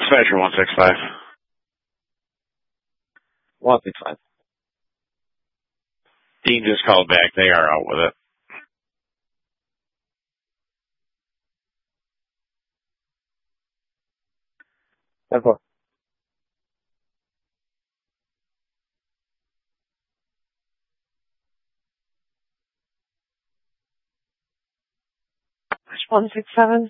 Dispatcher 165. 165. Dean just called back. They are out with it. That's what. Push 167.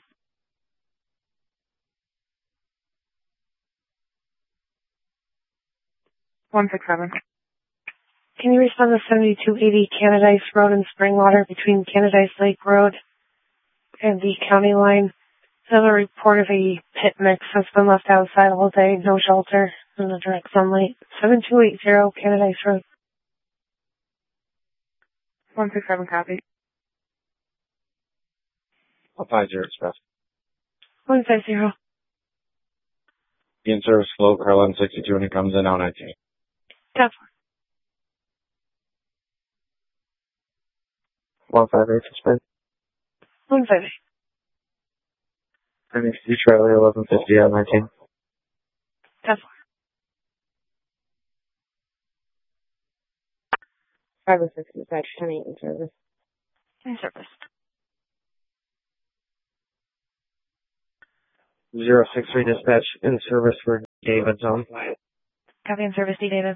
Can you respond to 7280 Canadice Road in Springwater between Canadice Lake Road and the county line? There's a report of a pit mix that's been left outside all day, no shelter, and no direct sunlight. 7280 Canadice Road. 167 copy. 150 Express. 150. Be in service float car 1162 when it comes in out 19. That's 158 Express. 150. NXT trailer 1150 out 19. That's 506 dispatch 10-8 in service. in service. 063 dispatch in service for David Zone. Copy in service, D. David.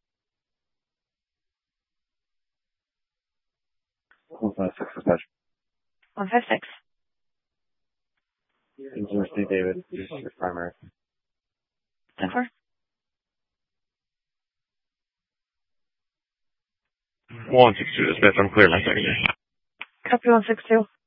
156 dispatch. 156. In service D. David. This is your primary. 10-4. 162 dispatch. I'm clear my secondary. Copy 162.